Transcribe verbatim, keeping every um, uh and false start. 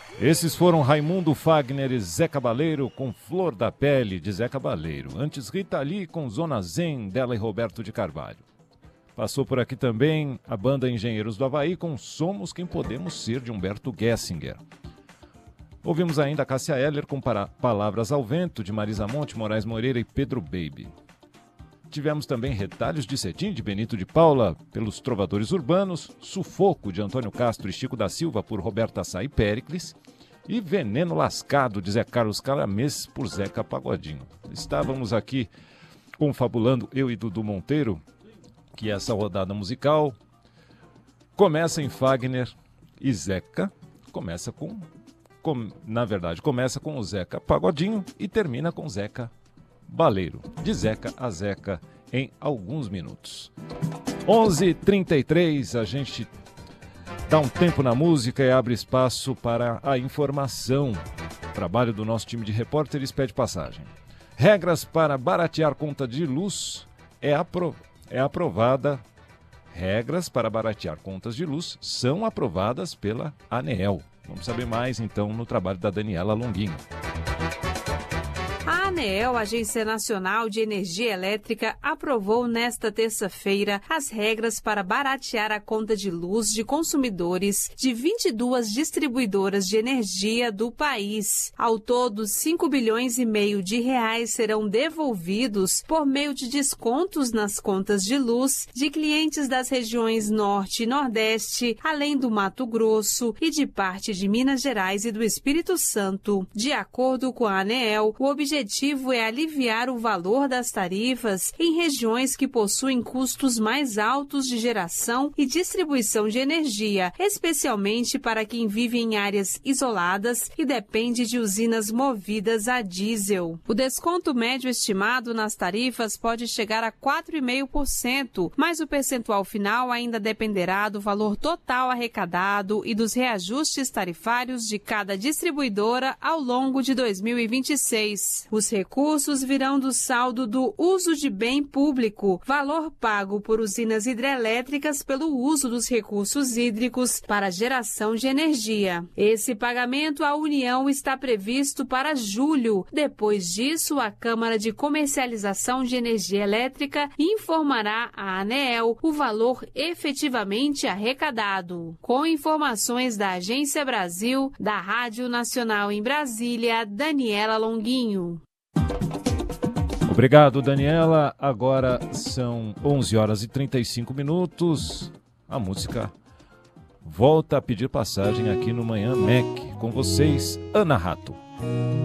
Esses foram Raimundo Fagner e Zé Cabaleiro com Flor da Pele, de Zé Cabaleiro. Antes, Rita Lee com Zona Zen, dela e Roberto de Carvalho. Passou por aqui também a banda Engenheiros do Havaí com Somos Quem Podemos Ser, de Humberto Gessinger. Ouvimos ainda a Cássia Eller com para... Palavras ao Vento, de Marisa Monte, Moraes Moreira e Pedro Baby. Tivemos também Retalhos de Cetim, de Benito de Paula, pelos Trovadores Urbanos, Sufoco, de Antônio Castro e Chico da Silva, por Roberta Sá e Péricles, e Veneno Lascado, de Zé Carlos Caramês, por Zeca Pagodinho. Estávamos aqui confabulando, eu e Dudu Monteiro, que essa rodada musical começa em Fagner e Zeca, começa com, com, na verdade, começa com o Zeca Pagodinho e termina com Zeca Baleiro, de Zeca a Zeca, em alguns minutos. onze e trinta e três, a gente dá um tempo na música e abre espaço para a informação. O trabalho do nosso time de repórteres pede passagem. Regras para baratear conta de luz é, apro é aprovada. Regras para baratear contas de luz são aprovadas pela ANEEL. Vamos saber mais, então, no trabalho da Daniela Longuinho. A ANEEL, Agência Nacional de Energia Elétrica, aprovou nesta terça-feira as regras para baratear a conta de luz de consumidores de vinte e duas distribuidoras de energia do país. Ao todo, cinco bilhões e meio de reais serão devolvidos por meio de descontos nas contas de luz de clientes das regiões Norte e Nordeste, além do Mato Grosso e de parte de Minas Gerais e do Espírito Santo. De acordo com a ANEEL, o objetivo O objetivo é aliviar o valor das tarifas em regiões que possuem custos mais altos de geração e distribuição de energia, especialmente para quem vive em áreas isoladas e depende de usinas movidas a diesel. O desconto médio estimado nas tarifas pode chegar a quatro vírgula cinco por cento, mas o percentual final ainda dependerá do valor total arrecadado e dos reajustes tarifários de cada distribuidora ao longo de dois mil e vinte e seis. Os recursos virão do saldo do uso de bem público, valor pago por usinas hidrelétricas pelo uso dos recursos hídricos para geração de energia. Esse pagamento à União está previsto para julho. Depois disso, a Câmara de Comercialização de Energia Elétrica informará à ANEEL o valor efetivamente arrecadado. Com informações da Agência Brasil, da Rádio Nacional em Brasília, Daniela Longuinho. Obrigado, Daniela. Agora são onze horas e trinta e cinco minutos. A música volta a pedir passagem aqui no Manhã M E C. Com vocês, Ana Rato.